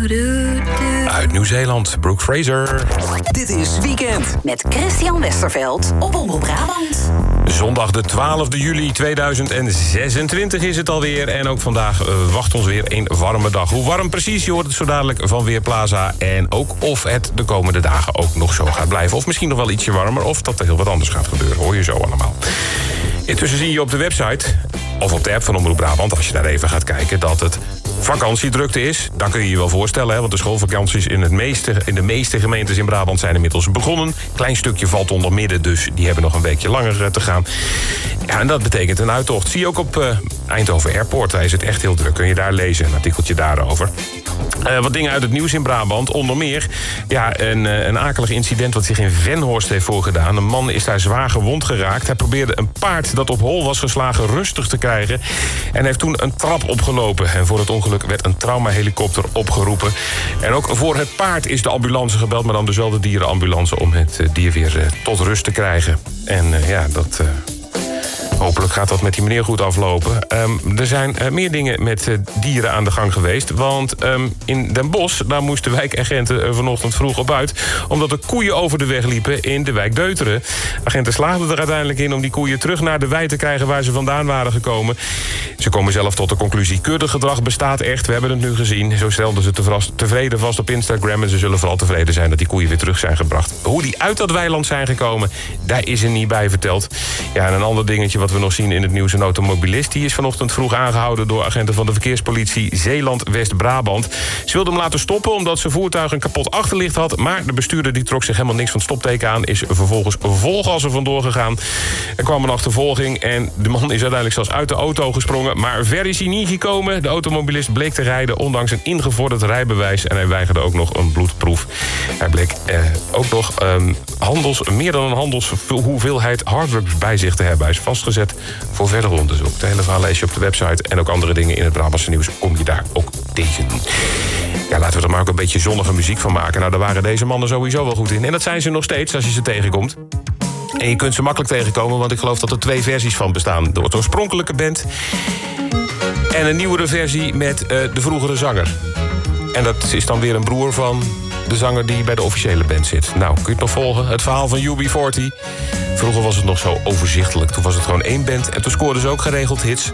Uit Nieuw-Zeeland, Brooke Fraser. Dit is Weekend. Met Christian Westerveld op Omroep Brabant. Zondag de 12e juli 2026 is het alweer. En ook vandaag wacht ons weer een warme dag. Hoe warm precies, je hoort het zo dadelijk van Weerplaza. En ook of het de komende dagen ook nog zo gaat blijven. Of misschien nog wel ietsje warmer, of dat er heel wat anders gaat gebeuren. Hoor je zo allemaal. Intussen zie je op de website, of op de app van Omroep Brabant, als je daar even gaat kijken, dat het vakantiedrukte is. Dat kun je je wel voorstellen, hè, want de schoolvakanties in de meeste gemeentes in Brabant zijn inmiddels begonnen. Klein stukje valt onder midden, dus die hebben nog een weekje langer te gaan. Ja, en dat betekent een uittocht. Zie je ook op Eindhoven Airport, daar is het echt heel druk. Kun je daar lezen, een artikeltje daarover. Wat dingen uit het nieuws in Brabant. Onder meer een akelig incident wat zich in Venhorst heeft voorgedaan. Een man is daar zwaar gewond geraakt. Hij probeerde een paard dat op hol was geslagen rustig te krijgen. En heeft toen een trap opgelopen. En voor het ongeluk werd een traumahelikopter opgeroepen. En ook voor het paard is de ambulance gebeld. Maar dan dezelfde dierenambulance om het dier weer tot rust te krijgen. En hopelijk gaat dat met die meneer goed aflopen. Er zijn meer dingen met dieren aan de gang geweest. Want in Den Bosch, daar moesten wijkagenten vanochtend vroeg op uit. Omdat er koeien over de weg liepen in de wijk Deuteren. Agenten slaagden er uiteindelijk in om die koeien terug naar de wei te krijgen waar ze vandaan waren gekomen. Ze komen zelf tot de conclusie: kuddegedrag bestaat echt, we hebben het nu gezien. Zo stelden ze tevreden vast op Instagram. En ze zullen vooral tevreden zijn dat die koeien weer terug zijn gebracht. Hoe die uit dat weiland zijn gekomen, daar is er niet bij verteld. Ja, en een ander dingetje wat we nog zien in het nieuws, een automobilist. Die is vanochtend vroeg aangehouden door agenten van de verkeerspolitie Zeeland-West-Brabant. Ze wilden hem laten stoppen omdat zijn voertuig een kapot achterlicht had. Maar de bestuurder die trok zich helemaal niks van het stopteken aan. Is vervolgens vol gas er vandoor gegaan. Er kwam een achtervolging en de man is uiteindelijk zelfs uit de auto gesprongen. Maar ver is hij niet gekomen. De automobilist bleek te rijden ondanks een ingevorderd rijbewijs. En hij weigerde ook nog een bloedproef. Hij bleek ook nog meer dan een handelshoeveelheid harddrugs bij zich te hebben. Hij is vastgezet voor verder onderzoek. De hele verhaal lees je op de website. En ook andere dingen in het Brabantse nieuws kom je daar ook tegen. Ja, laten we er maar ook een beetje zonnige muziek van maken. Nou, daar waren deze mannen sowieso wel goed in. En dat zijn ze nog steeds als je ze tegenkomt. En je kunt ze makkelijk tegenkomen, want ik geloof dat er 2 versies van bestaan. De oorspronkelijke band en een nieuwere versie met de vroegere zanger. En dat is dan weer een broer van de zanger die bij de officiële band zit. Nou, kun je het nog volgen? Het verhaal van UB40. Vroeger was het nog zo overzichtelijk. Toen was het gewoon 1 band en toen scoorden ze ook geregeld hits.